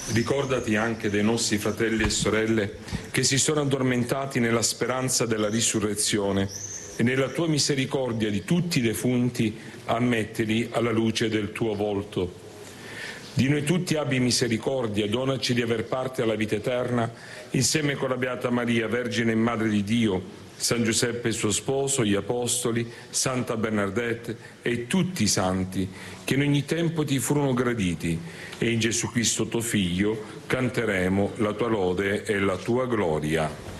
Ricordati anche dei nostri fratelli e sorelle che si sono addormentati nella speranza della risurrezione e nella tua misericordia di tutti i defunti ammettili alla luce del tuo volto. Di noi tutti abbi misericordia, donaci di aver parte alla vita eterna, insieme con la Beata Maria, Vergine e Madre di Dio, San Giuseppe suo sposo, gli Apostoli, Santa Bernadette e tutti i santi, che in ogni tempo ti furono graditi, e in Gesù Cristo tuo Figlio canteremo la tua lode e la tua gloria.